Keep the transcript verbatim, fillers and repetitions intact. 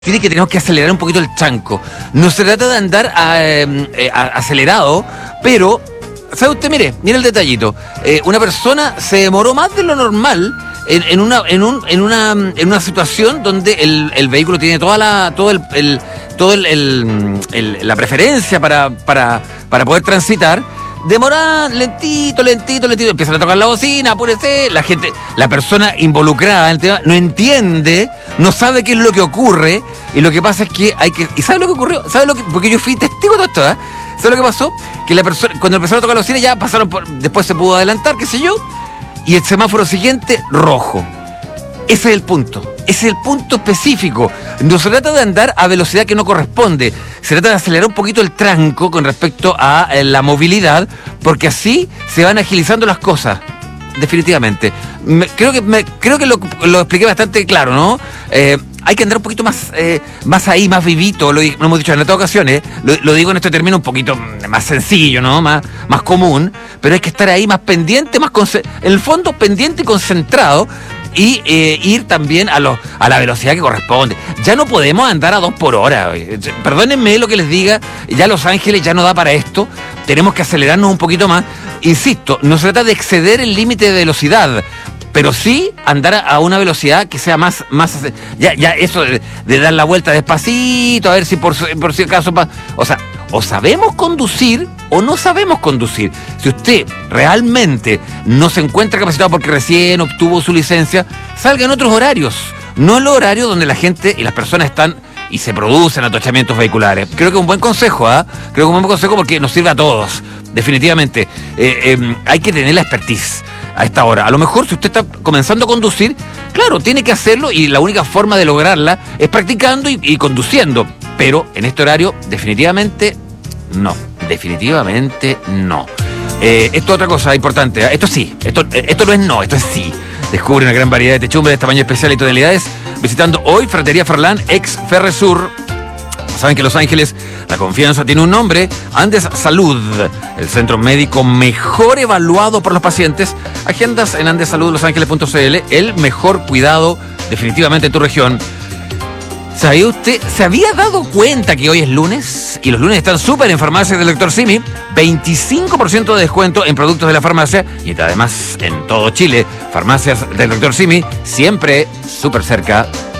Tiene que tenemos que acelerar un poquito el tranco. No se trata de andar a, eh, a, acelerado, pero, ¿sabe usted? Mire, mire el detallito. Eh, una persona se demoró más de lo normal en, en una en un en una en una situación donde el, el vehículo tiene toda la todo el, el todo el, el, el la preferencia para para para poder transitar. Demora lentito, lentito, lentito, empiezan a tocar la bocina, apúrese, la gente, la persona involucrada en el tema no entiende, no sabe qué es lo que ocurre, y lo que pasa es que hay que, ¿y sabe lo que ocurrió? ¿Sabe lo que? Porque yo fui testigo de todo esto, ¿eh? ¿Sabe lo que pasó? Que la persona, cuando empezaron a tocar la bocina ya pasaron por, después se pudo adelantar, qué sé yo, y el semáforo siguiente, rojo. Ese es el punto, ese es el punto específico. No se trata de andar a velocidad que no corresponde, se trata de acelerar un poquito el tranco con respecto a eh, la movilidad, porque así se van agilizando las cosas, definitivamente. Me, creo que, me, creo que lo, lo expliqué bastante claro, ¿no? Eh, hay que andar un poquito más eh, más ahí, más vivito, lo, lo hemos dicho en otras ocasiones, lo, lo digo en este término un poquito más sencillo, ¿no? Más, más común, pero hay que estar ahí más pendiente, más en el fondo pendiente y concentrado, y eh, ir también a, lo, a la velocidad que corresponde. Ya no podemos andar a dos por hora. Perdónenme lo que les diga, ya Los Ángeles ya no da para esto, tenemos que acelerarnos un poquito más. Insisto, no se trata de exceder el límite de velocidad, pero sí andar a una velocidad que sea más, más ya, ya eso de, de dar la vuelta despacito, a ver si por, por si acaso, o sea, o sabemos conducir o no sabemos conducir. Si usted realmente no se encuentra capacitado porque recién obtuvo su licencia, salga en otros horarios, no en los horarios donde la gente y las personas están y se producen atochamientos vehiculares. Creo que es un buen consejo, ¿ah? ¿eh? Creo que es un buen consejo porque nos sirve a todos, definitivamente. Eh, eh, hay que tener la expertise a esta hora. A lo mejor si usted está comenzando a conducir, claro, tiene que hacerlo y la única forma de lograrla es practicando y, y conduciendo. Pero en este horario, definitivamente no. Definitivamente no. Eh, esto es otra cosa importante. ¿eh? Esto sí. Esto, esto no es no, esto es sí. Descubre una gran variedad de techumbres de tamaño especial y tonalidades visitando hoy Fratería Farlán, ex Ferresur. Saben que Los Ángeles, la confianza tiene un nombre, Andes Salud, el centro médico mejor evaluado por los pacientes. Agendas en andes salud los ángeles punto c l, el mejor cuidado definitivamente en tu región. ¿Sabía usted, se había dado cuenta que hoy es lunes? Y los lunes están súper en farmacias del doctor Simi, veinticinco por ciento de descuento en productos de la farmacia y además en todo Chile. Farmacias del doctor Simi, siempre súper cerca